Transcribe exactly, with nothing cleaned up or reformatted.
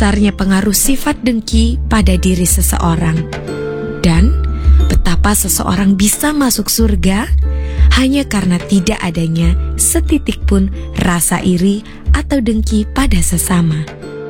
besarnya pengaruh sifat dengki pada diri seseorang, dan betapa seseorang bisa masuk surga hanya karena tidak adanya setitik pun rasa iri atau dengki pada sesama.